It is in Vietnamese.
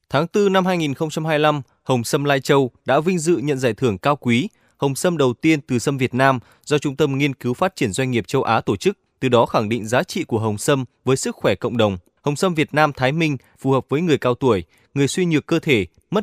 Tháng 4 năm 2025, Hồng Sâm Lai Châu đã vinh dự nhận giải thưởng cao quý Hồng Sâm đầu tiên từ sâm Việt Nam do Trung tâm Nghiên cứu Phát triển Doanh nghiệp châu Á tổ chức, từ đó khẳng định giá trị của Hồng Sâm với sức khỏe cộng đồng. Hồng Sâm Việt Nam Thái Minh phù hợp với người cao tuổi, người suy nhược cơ thể